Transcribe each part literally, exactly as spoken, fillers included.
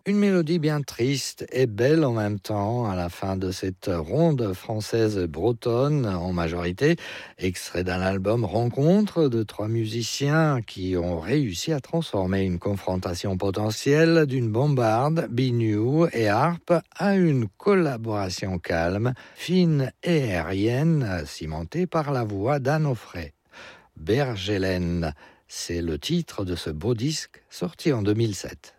Une mélodie bien triste et belle en même temps à la fin de cette ronde française bretonne en majorité, extrait d'un album Rencontre de trois musiciens qui ont réussi à transformer une confrontation potentielle d'une bombarde, biniou et harpe à une collaboration calme, fine et aérienne, cimentée par la voix d'Anne Offray. Bergelen, c'est le titre de ce beau disque sorti en deux mille sept.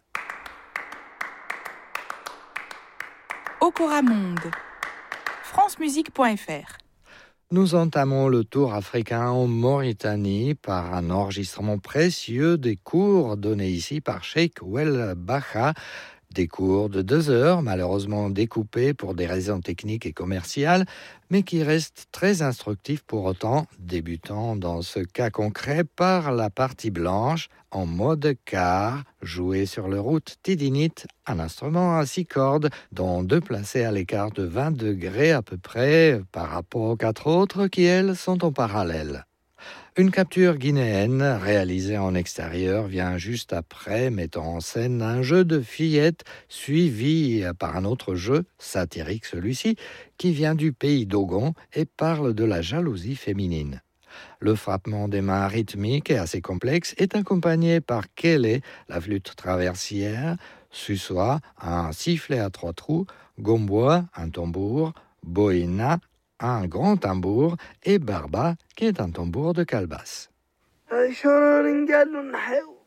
Okora Monde, francemusique point f r. Nous entamons le tour africain en Mauritanie par un enregistrement précieux des cours donnés ici par Cheikh Ouel Bacha. Des cours de deux heures, malheureusement découpés pour des raisons techniques et commerciales, mais qui restent très instructifs pour autant, débutant dans ce cas concret par la partie blanche en mode quart, joué sur le route tidinite, un instrument à six cordes, dont deux placés à l'écart de vingt degrés à peu près par rapport aux quatre autres qui, elles, sont en parallèle. Une capture guinéenne réalisée en extérieur vient juste après, mettant en scène un jeu de fillettes suivi par un autre jeu, satirique celui-ci, qui vient du pays d'Ogon et parle de la jalousie féminine. Le frappement des mains rythmique et assez complexe est accompagné par Kélé, la flûte traversière, Suswa, un sifflet à trois trous, Gomboa, un tambour, Boina, un grand tambour, et Barba, qui est un tambour de calebasse.